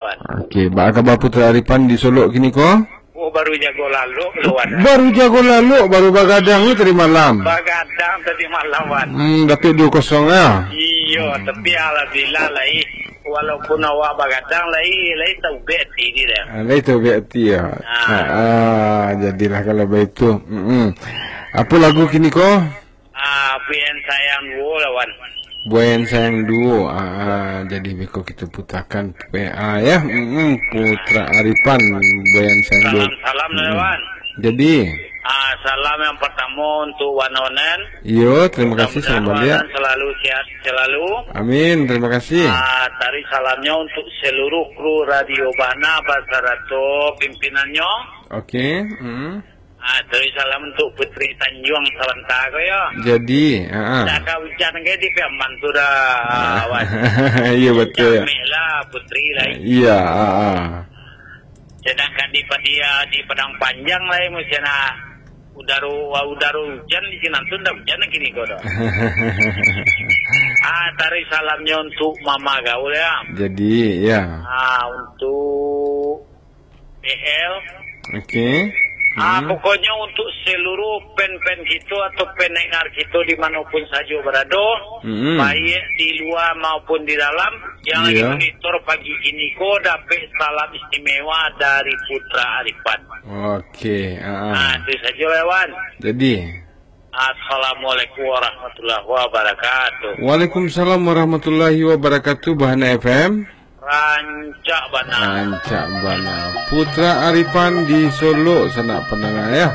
Wan. Okey, khabar Putra Arifan di Solo kini ko? Oh, baru jago lalu Wan. Baru jago lalu, baru bagadang lu tadi malam. Bagadang tadi malam Wan. Dapat 2-0 ya. Iya, tapi alhamdulillah lai walaupun awak bagadang lai tahu beti dia. Lai tahu beti ya. Jadilah kalau begitu. Apa lagu kini ko? Pian sayang gua Wan. Buayan sayang duo. Jadi beko kita putarkan PA ya. Putra Arifan Buayan sayang duo. Salam Wan. Jadi salam yang pertama untuk Wanonen. Yo, terima kasih salam balik. Selalu sehat selalu. Amin, terima kasih. Tarik salamnya untuk seluruh kru Radio Bana Basarato pimpinannya. Oke. Tarik salam untuk Putri Tanjung Salantako ya. Jadi, Jaka hujan ke di Piaman sudah Wan. Iya betul. Lah Putri lah. Iya, Sedangkan di Padang Panjang lah mesti udaru hujan di sini nanti ndak hujan gini kok. Tarik salamnya untuk Mama Gaul ya. Jadi, ya. Untuk PL. Oke. Pokoknya untuk seluruh pen-pen kita atau pendengar kita dimanapun saja berada, baik di luar maupun di dalam, yang lagi monitor pagi ini kok dapat salam istimewa dari Putra Arifan. Oke. Itu saja Wan. Jadi. Assalamualaikum warahmatullahi wabarakatuh. Waalaikumsalam warahmatullahi wabarakatuh. Bahana FM. Rancak Bana. Putra Arifan di Solo sana pendengar ya.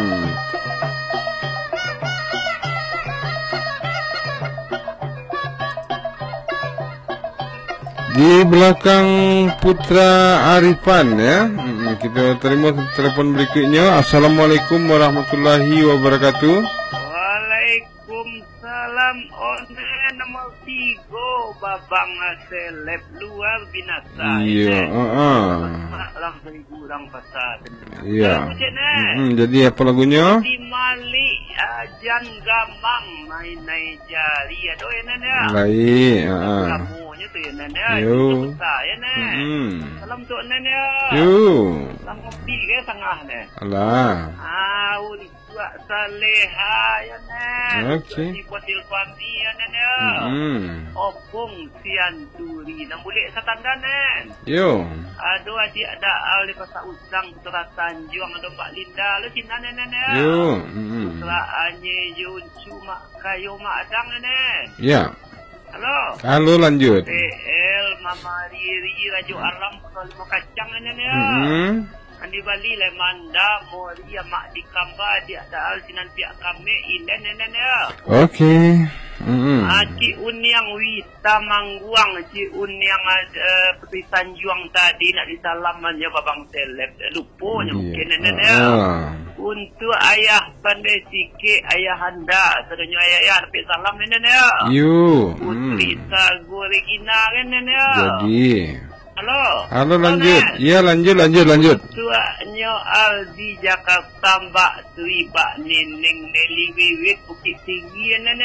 Di belakang Putra Arifan ya. Kita terima telepon berikutnya. Assalamualaikum warahmatullahi wabarakatuh. Waalaikumsalam. Nomor 3 babang seleb luar binasa. Iya, Lang 1000 orang pasal. Iya. Jadi apa lagunya? Di Malik Jan Gamang main jari aduh ya. Baik, Kamunya tu ya nana. Yo. Saya na. Salam tu nana. Yo. Salam kopi ke tengah na. Alah. Buat saleha ya na. Okey. Di posil pandi ya nana. Opung sian turi nang boleh satandanan. Yo. Aduh adik ada al di pasar Usang Putra Tanjung ada Pak Linda lu cina nana. Yo. Putra anye jun cuma kayu madang nana. Ya. Halo. Halo lanjut. PL Mama Riri Rajo Alam Pasal 5 kacang nana. Andi Bali le manda mori mak di kamba di ada al sinan pihak kami inden nana. Okey. Cik Unyang Wita Mangguang, Cik Unyang Putri Tanjung tadi nak disalamannya babang seleb. Lupanya mungkin nana. Untuk ayah pandai sikit, ayah handa, sedunia ayah dapat salam nana. You. Putri Sagu Regina kan nana. Jadi. Halo lanjut. Ya lanjut. Tuanya Aldi Jakarta Mbak Tui Pak Neneng Nelly Wiwit Bukit Tinggi nana.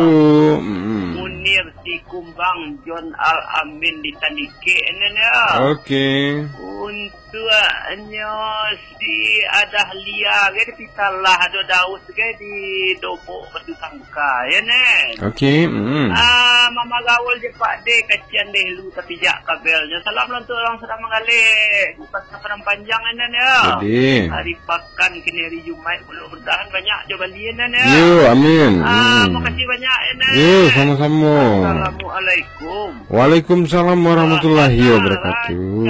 Munir si Kumbang John Al Amin di Tandike nana. Okey. Untuknya si Adah Lia ke di Pitalah ada Daus ke di Dobok Batu Sangka ya nen. Okey. Mama Gaul je Pak De kacian deh lu tapi jak kabelnya. Salam untuk orang sedang mengalir. Bukan Padang Panjang nen ya. Jadi. Hari Pakan kini hari Jumaat belum bertahan banyak jawaban nen ya. Yo, amin. Makasih banyak nen. Yo, sama-sama. Assalamualaikum. Waalaikumsalam warahmatullahi wabarakatuh.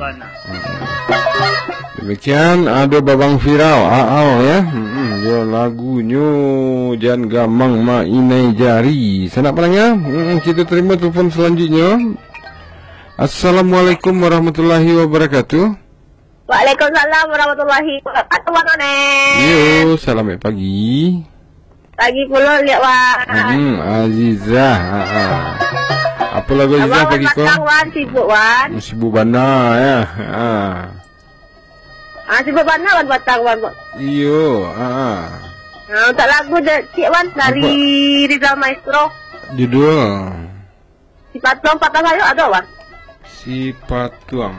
Demikian ada babang viral ya. Yo lagunya Jan Gamang ma inai jari. Sanak penanya, kita terima telefon selanjutnya. Assalamualaikum warahmatullahi wabarakatuh. Waalaikumsalam warahmatullahi wabarakatuh. Yo, selamat pagi. Pagi pula lihat Wan. Azizah. Apa lagu Azizah pagi kau? Wan sibuk Wan. Sibuk bana ya. Sibuk bana Wan batang Wan. Iyo, untuk lagu Cik Wan dari Rizal Maestro. Judul Si Patuang Patah Sayur ada Wan. Si Patuang.